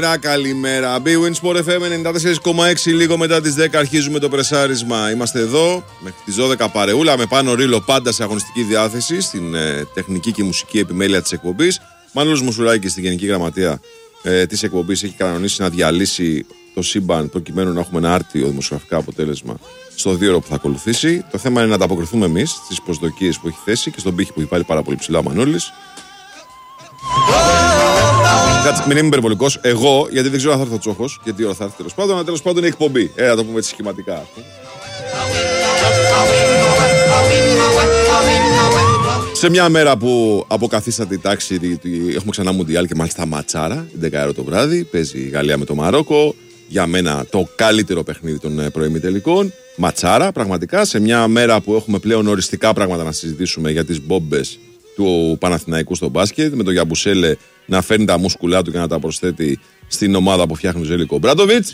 Καλημέρα. Bwin Sport FM 94,6. Λίγο μετά τις 10 αρχίζουμε το πρεσάρισμα. Είμαστε εδώ μέχρι τις 12 παρεούλα με Πάνο Ρήλο πάντα σε αγωνιστική διάθεση στην τεχνική και μουσική επιμέλεια της εκπομπής. Μάνολος Μουσουράκης στη Γενική Γραμματεία της εκπομπής έχει κανονίσει να διαλύσει το σύμπαν προκειμένου να έχουμε ένα άρτιο δημοσιογραφικά αποτέλεσμα στο 2ωρο που θα ακολουθήσει. Το θέμα είναι να ανταποκριθούμε εμείς στις προσδοκίες που έχει θέσει και στον πύχη που έχει πάρει πάρα πολύ ψηλά ο Μανώλης. Κάτσε, μην είμαι υπερβολικός. Εγώ, γιατί δεν ξέρω αν θα έρθει ο Τσόχος, γιατί ώρα θα έρθει τέλος πάντων, αλλά τέλος πάντων είναι εκπομπή. Να το πούμε έτσι σχηματικά. Σε μια μέρα που αποκαθίσταται η τάξη, έχουμε ξανά Μουντιάλ και μάλιστα ματσάρα, την 10 το βράδυ. Παίζει η Γαλλία με το Μαρόκο. Για μένα το καλύτερο παιχνίδι των προημιτελικών. Ματσάρα, πραγματικά. Σε μια μέρα που έχουμε πλέον οριστικά πράγματα να συζητήσουμε για τις μπόμπες του Παναθηναϊκού στο μπάσκετ, με τον Γιαμπουσέλε να φέρνει τα μούσκουλά του και να τα προσθέτει στην ομάδα που φτιάχνει ο Ζέλικο Μπράντοβιτς.